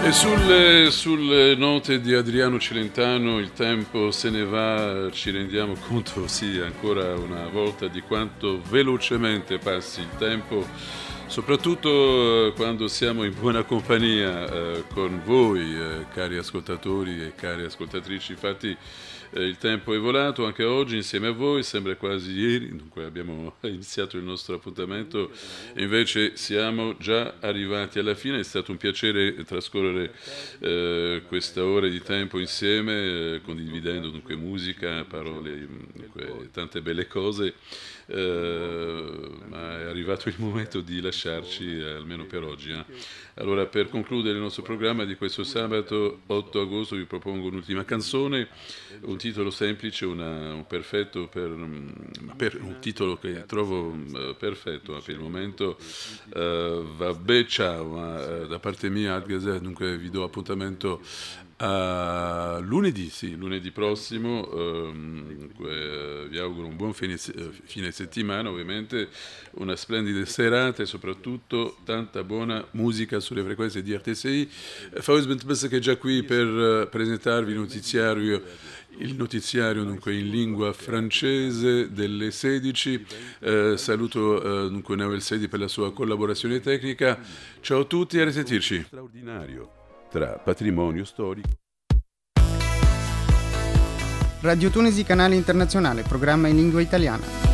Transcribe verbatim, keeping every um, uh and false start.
E sulle, sulle note di Adriano Celentano, il tempo se ne va, ci rendiamo conto, sì, ancora una volta di quanto velocemente passi il tempo, soprattutto eh, quando siamo in buona compagnia eh, con voi, eh, cari ascoltatori e cari ascoltatrici. Infatti eh, il tempo è volato anche oggi insieme a voi, sembra quasi ieri, dunque abbiamo iniziato il nostro appuntamento e invece siamo già arrivati alla fine. È stato un piacere trascorrere eh, questa ora di tempo insieme, eh, condividendo dunque musica, parole, dunque, tante belle cose. Uh, ma è arrivato il momento di lasciarci, eh, almeno per oggi. Eh. Allora, per concludere il nostro programma di questo sabato otto agosto, vi propongo un'ultima canzone, un titolo semplice, una, un perfetto per, per un titolo che trovo uh, perfetto per il momento. Uh, vabbè, ciao, uh, da parte mia, Algazet, dunque vi do appuntamento a lunedì, sì, lunedì prossimo. Um, uh, vi auguro un buon fine, fine settimana, ovviamente, una splendida serata e soprattutto tanta buona musica sulle frequenze di R T S I. Fauzi Bentbessa che è già qui per uh, presentarvi il notiziario, il notiziario dunque in lingua francese delle sedici. Uh, saluto uh, dunque Navel Sedi per la sua collaborazione tecnica. Ciao a tutti e a risentirci. Straordinario tra patrimonio storico. Radio Tunisi Canale Internazionale, programma in lingua italiana.